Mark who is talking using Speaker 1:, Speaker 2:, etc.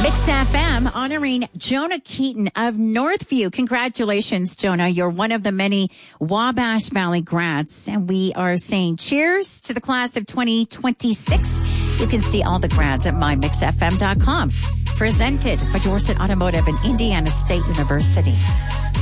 Speaker 1: Mix FM honoring Jonah Keaton of Northview. Congratulations, Jonah. You're one of the many Wabash Valley grads. And we are saying cheers to the class of 2026. You can see all the grads at mymixfm.com. Presented by Dorset Automotive and Indiana State University.